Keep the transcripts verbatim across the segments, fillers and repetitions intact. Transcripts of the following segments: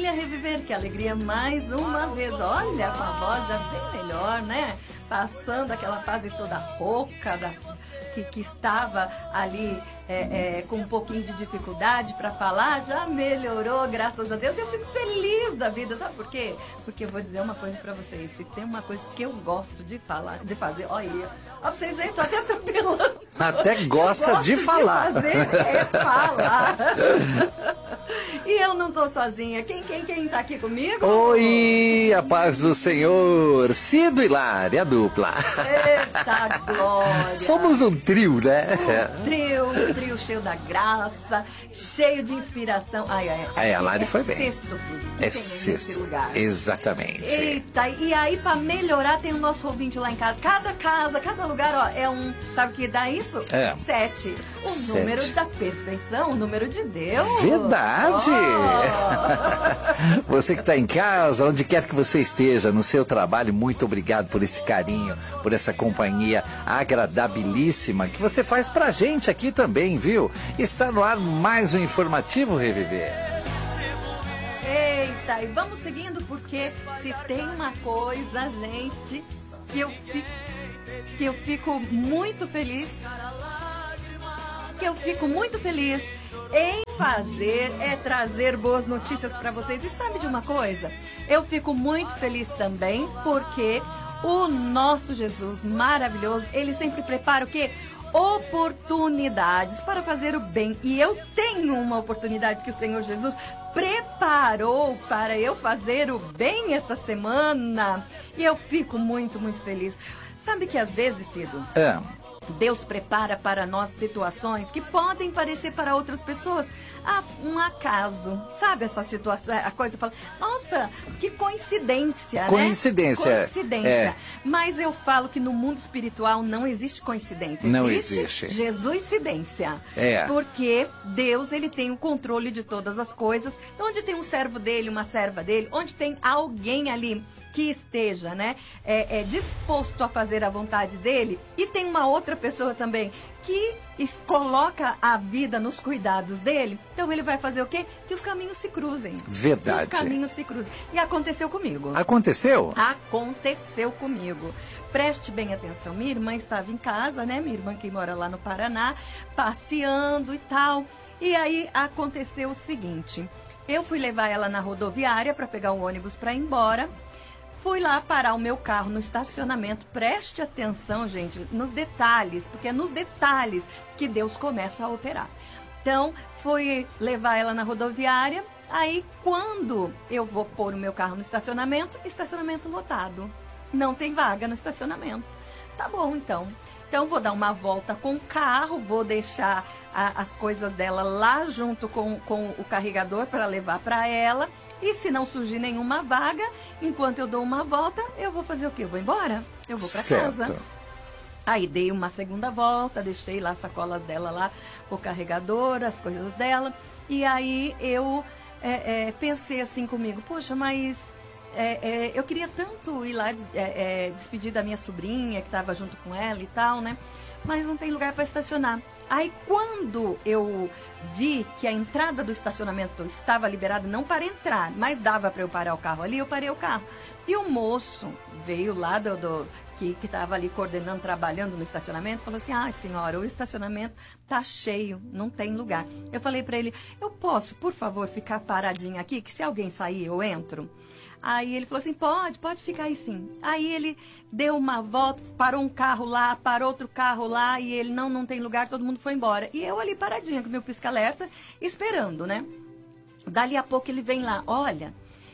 dia, Reviver, que alegria mais uma vez. Olha, com a voz já bem melhor, né? Passando aquela fase toda rouca, da, que, que estava ali é, é, com um pouquinho de dificuldade para falar, já melhorou, graças a Deus. Eu fico feliz da vida, sabe por quê? Porque eu vou dizer uma coisa para vocês, se tem uma coisa que eu gosto de falar, de fazer, olha, ó, vocês veem, tô até atropelando. Até gosta de falar. De fazer é falar. E eu não tô sozinha. Quem, quem, quem tá aqui comigo? Oi, a paz do Senhor. Cido e Lari, a dupla. Eita glória. Somos um trio, né? Um trio, um trio cheio da graça, cheio de inspiração. Ai, ai, ai. A Lari é foi bem. Sexto, é sexto. Lugar. Exatamente. Eita, e aí pra melhorar tem o nosso ouvinte lá em casa. Cada casa, cada lugar, ó, é um... Sabe o que dá isso? É. Sete. O Sete. número da perfeição, o número de Deus. Verdade. Oh. Você que está em casa, onde quer que você esteja, no seu trabalho, muito obrigado por esse carinho, por essa companhia agradabilíssima que você faz pra gente aqui também, viu? Está no ar mais um Informativo Reviver. Eita, e vamos seguindo, porque se tem uma coisa, gente, que eu fico, que eu fico muito feliz, que eu fico muito feliz em fazer, é trazer boas notícias para vocês. E sabe de uma coisa? Eu fico muito feliz também, porque o nosso Jesus maravilhoso, ele sempre prepara o quê? Oportunidades para fazer o bem. E eu tenho uma oportunidade que o Senhor Jesus preparou para eu fazer o bem essa semana. E eu fico muito, muito feliz. Sabe que às vezes, Cido, é. Deus prepara para nós situações que podem parecer para outras pessoas ah, um acaso. Sabe essa situação? A coisa fala, nossa, que coincidência, Coincidência. Né? Coincidência. É. Mas eu falo que no mundo espiritual não existe coincidência. Não existe. existe. Jesuicidência. É. Porque Deus, ele tem o controle de todas as coisas. Onde tem um servo dele, uma serva dele, onde tem alguém ali que esteja, né, é, é, disposto a fazer a vontade dele, e tem uma outra pessoa também que coloca a vida nos cuidados dele, então ele vai fazer o quê? Que os caminhos se cruzem. Verdade. Que os caminhos se cruzem. E aconteceu comigo. Aconteceu? Aconteceu comigo. Preste bem atenção, minha irmã estava em casa, né, minha irmã que mora lá no Paraná, passeando e tal, e aí aconteceu o seguinte, eu fui levar ela na rodoviária para pegar o ônibus para ir embora. Fui lá parar o meu carro no estacionamento. Preste atenção, gente, nos detalhes, porque é nos detalhes que Deus começa a operar. Então, fui levar ela na rodoviária. Aí, quando eu vou pôr o meu carro no estacionamento, estacionamento lotado. Não tem vaga no estacionamento. Tá bom, então. Então, vou dar uma volta com o carro, vou deixar a, as coisas dela lá junto com, com o carregador para levar para ela. E se não surgir nenhuma vaga, enquanto eu dou uma volta, eu vou fazer o quê? Eu vou embora? Eu vou para casa. Aí dei uma segunda volta, deixei lá as sacolas dela lá, o carregador, as coisas dela. E aí eu é, é, pensei assim comigo, poxa, mas é, é, eu queria tanto ir lá é, é, despedir da minha sobrinha, que estava junto com ela e tal, né? Mas não tem lugar para estacionar. Aí quando eu vi que a entrada do estacionamento estava liberada, não para entrar, mas dava para eu parar o carro ali, eu parei o carro. E o moço veio lá do, do que estava ali coordenando, trabalhando no estacionamento, falou assim, ah, senhora, o estacionamento tá cheio, não tem lugar. Eu falei para ele, eu posso, por favor, ficar paradinha aqui, que se alguém sair eu entro? Aí ele falou assim, pode, pode ficar aí sim. Aí ele deu uma volta, parou um carro lá, parou outro carro lá, e ele, não, não tem lugar, todo mundo foi embora. E eu ali paradinha com meu pisca-alerta, esperando, né? Dali a pouco ele vem lá, olha,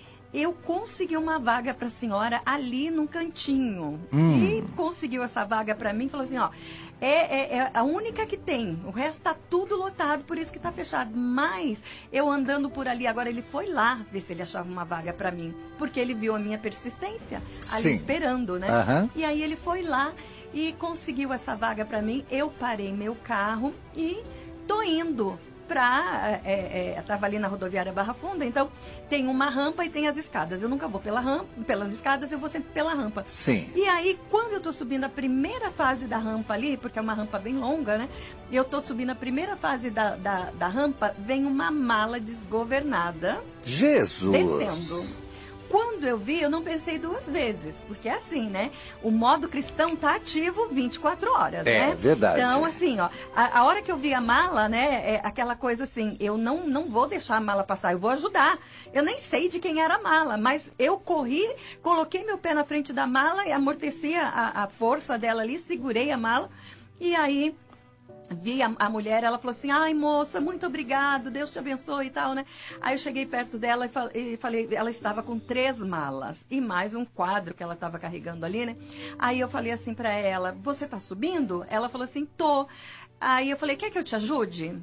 eu consegui uma vaga para a senhora ali num cantinho. Hum. E conseguiu essa vaga para mim, falou assim, ó, é, é, é a única que tem, o resto tá tudo lotado, por isso que tá fechado. Mas eu andando por ali, agora ele foi lá ver se ele achava uma vaga para mim, porque ele viu a minha persistência ali. Sim. Esperando, né? Uhum. E aí ele foi lá e conseguiu essa vaga para mim, eu parei meu carro e tô indo para... É, é, estava ali na rodoviária Barra Funda, então tem uma rampa e tem as escadas. Eu nunca vou pela rampa, pelas escadas, eu vou sempre pela rampa. Sim. E aí, quando eu estou subindo a primeira fase da rampa ali, porque é uma rampa bem longa, né? Eu estou subindo a primeira fase da, da, da rampa, vem uma mala desgovernada. Jesus! Descendo. Quando eu vi, eu não pensei duas vezes, porque é assim, né? O modo cristão tá ativo vinte e quatro horas, é, né? É verdade. Então, assim, ó, a, a hora que eu vi a mala, né, é aquela coisa assim, eu não, não vou deixar a mala passar, eu vou ajudar. Eu nem sei de quem era a mala, mas eu corri, coloquei meu pé na frente da mala e amorteci a, a força dela ali, segurei a mala e aí... Vi a, a mulher, ela falou assim, ai moça, muito obrigado, Deus te abençoe e tal, né? Aí eu cheguei perto dela e, fal, e falei, ela estava com três malas e mais um quadro que ela estava carregando ali, né? Aí eu falei assim pra ela, você tá subindo? Ela falou assim, tô. Aí eu falei, quer que eu te ajude?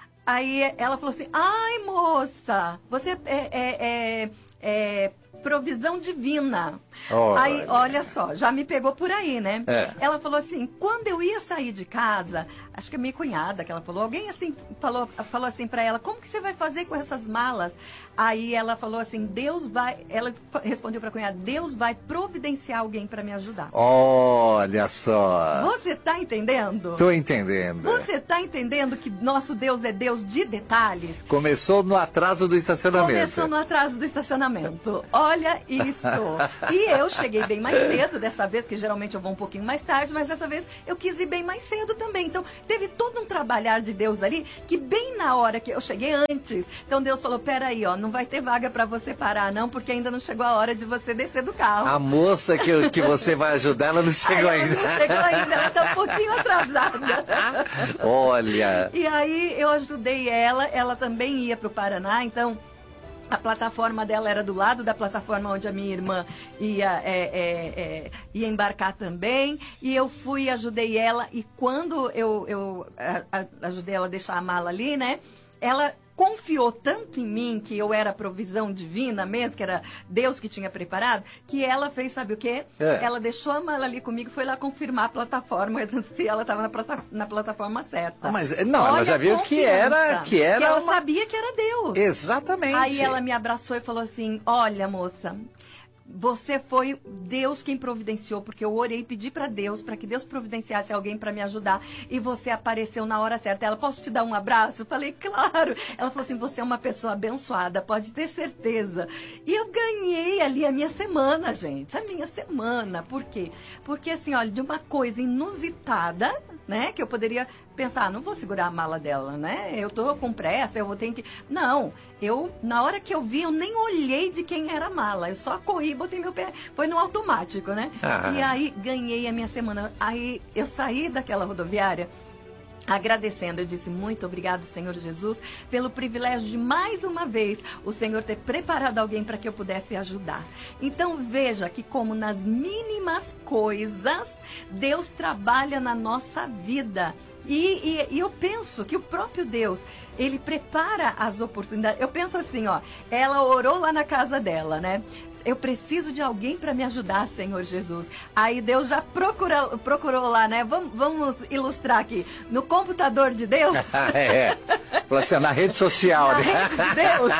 Aí ela falou assim, ai moça, você é, é, é, é provisão divina. Olha. Aí, olha só, já me pegou por aí, né? É. Ela falou assim, quando eu ia sair de casa, acho que é minha cunhada que ela falou, alguém assim falou, falou assim pra ela, como que você vai fazer com essas malas? Aí ela falou assim, Deus vai, ela respondeu pra cunhada, Deus vai providenciar alguém pra me ajudar. Olha só. Você tá entendendo? Tô entendendo. Você tá entendendo que nosso Deus é Deus de detalhes? Começou no atraso do estacionamento. Começou no atraso do estacionamento. Olha isso. E eu cheguei bem mais cedo dessa vez, que geralmente eu vou um pouquinho mais tarde, mas dessa vez eu quis ir bem mais cedo também. Então, teve todo um trabalhar de Deus ali, que bem na hora que eu cheguei antes, então Deus falou, peraí, ó, não vai ter vaga pra você parar não, porque ainda não chegou a hora de você descer do carro. A moça que, que você vai ajudar, ela não chegou aí, ainda. Ela não chegou ainda, ela tá um pouquinho atrasada. Olha. E aí eu ajudei ela, ela também ia pro Paraná, então... A plataforma dela era do lado da plataforma onde a minha irmã ia, é, é, é, ia embarcar também. E eu fui e ajudei ela. E quando eu, eu a, a, ajudei ela a deixar a mala ali, né? Ela confiou tanto em mim, que eu era provisão divina mesmo, que era Deus que tinha preparado, que ela fez, sabe o quê? É. Ela deixou a mala ali comigo, foi lá confirmar a plataforma, se ela estava na, plata, na plataforma certa. Mas, não, Olha ela já viu que era... Que, era que ela uma... sabia que era Deus. Exatamente. Aí ela me abraçou e falou assim, olha, moça... Você foi Deus quem providenciou, porque eu orei e pedi para Deus, para que Deus providenciasse alguém para me ajudar, e você apareceu na hora certa. Ela, posso te dar um abraço? Eu falei, claro. Ela falou assim, você é uma pessoa abençoada, pode ter certeza. E eu ganhei ali a minha semana, gente, a minha semana. Por quê? Porque assim, olha, de uma coisa inusitada, né, que eu poderia pensar, ah, não vou segurar a mala dela, né? Eu tô com pressa, eu vou ter que... Não, eu, na hora que eu vi, eu nem olhei de quem era a mala. Eu só corri, botei meu pé, foi no automático, né? Ah. E aí, ganhei a minha semana. Aí, eu saí daquela rodoviária agradecendo. Eu disse, muito obrigado, Senhor Jesus, pelo privilégio de, mais uma vez, o Senhor ter preparado alguém para que eu pudesse ajudar. Então, veja que como nas mínimas coisas, Deus trabalha na nossa vida. E, e, e eu penso que o próprio Deus, ele prepara as oportunidades. Eu penso assim, ó, ela orou lá na casa dela, né? Eu preciso de alguém para me ajudar, Senhor Jesus. Aí Deus já procura, procurou lá, né? Vamos, vamos ilustrar aqui. No computador de Deus. é. Falou assim, na rede social. Na né? rede de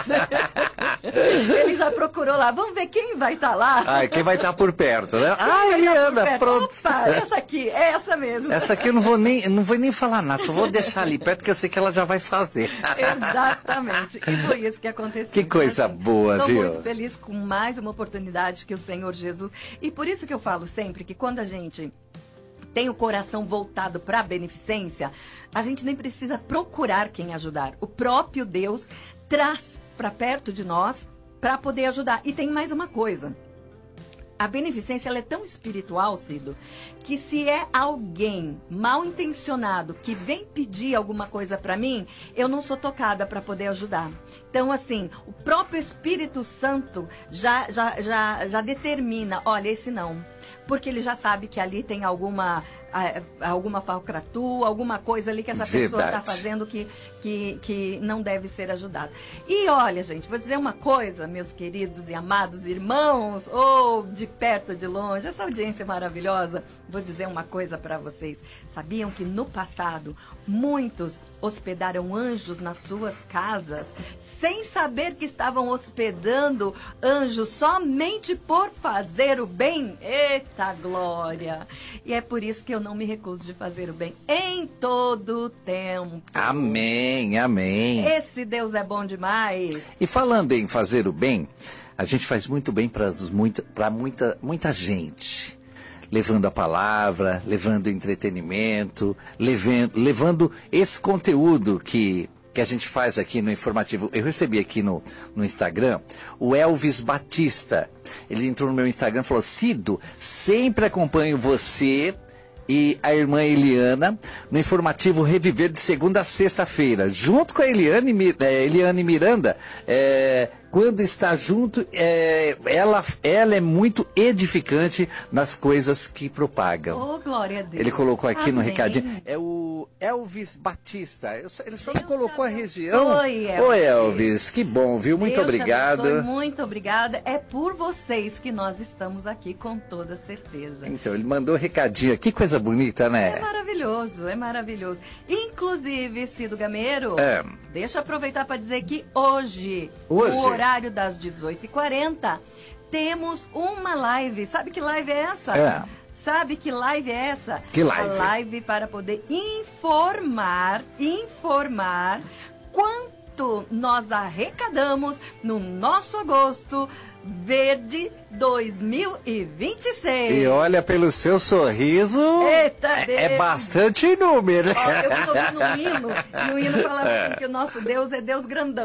Deus. Ele já procurou lá. Vamos ver quem vai estar tá lá. Ah, quem vai estar tá por perto, né? Ah, ele anda, pronto. Opa, essa aqui, é essa mesmo. Essa aqui eu não vou nem, não vou nem falar nada. Só vou deixar ali perto que eu sei que ela já vai fazer. Exatamente. E foi isso que aconteceu. Que coisa assim, boa, tô viu? Estou muito feliz com mais uma oportunidade que o Senhor Jesus... E por isso que eu falo sempre que quando a gente tem o coração voltado para a beneficência, a gente nem precisa procurar quem ajudar. O próprio Deus traz para perto de nós para poder ajudar. E tem mais uma coisa. A beneficência ela é tão espiritual, Cido, que se é alguém mal intencionado que vem pedir alguma coisa para mim, eu não sou tocada para poder ajudar. Então, assim, o próprio Espírito Santo já, já, já, já determina, olha, esse não. Porque ele já sabe que ali tem alguma, alguma falcatrua, alguma coisa ali que essa Verdade. pessoa está fazendo que, que, que não deve ser ajudada. E olha, gente, vou dizer uma coisa, meus queridos e amados irmãos, ou de perto ou de longe, essa audiência maravilhosa, vou dizer uma coisa para vocês. Sabiam que no passado, muitos hospedaram anjos nas suas casas, sem saber que estavam hospedando anjos somente por fazer o bem? Eita glória! E é por isso que eu não me recuso de fazer o bem em todo o tempo. Amém, amém. Esse Deus é bom demais. E falando em fazer o bem, a gente faz muito bem para muita, para muita, muita gente. Levando a palavra, levando entretenimento, levando, levando esse conteúdo que, que a gente faz aqui no Informativo. Eu recebi aqui no, no Instagram o Elvis Batista. Ele entrou no meu Instagram e falou: Cido, sempre acompanho você e a irmã Eliana no Informativo Reviver de segunda a sexta-feira, junto com a Eliane, é, Eliane Miranda. É, quando está junto, é, ela, ela é muito edificante nas coisas que propagam. Oh, glória a Deus. Ele colocou aqui Amém. No recadinho. É o Elvis Batista. Eu só, ele só não colocou a região. Oi, Elvis. Oi, Elvis. Que bom, viu? Muito Deus obrigado. Te abençoe, muito obrigada. É por vocês que nós estamos aqui, com toda certeza. Então, ele mandou um recadinho. Que coisa bonita, né? É maravilhoso, é maravilhoso. Inclusive, Cido Gameiro, É. deixa eu aproveitar para dizer que hoje, Hoje? no horário das dezoito e quarenta, temos uma live. Sabe que live é essa? É. Sabe que live é essa? Que live? A live para poder informar, informar quanto nós arrecadamos no nosso agosto verde dois mil e vinte e seis. E olha, pelo seu sorriso, Eita é, Deus. é bastante número. Ó, eu estou ouvindo um hino, e o hino fala assim que o nosso Deus é Deus grandão.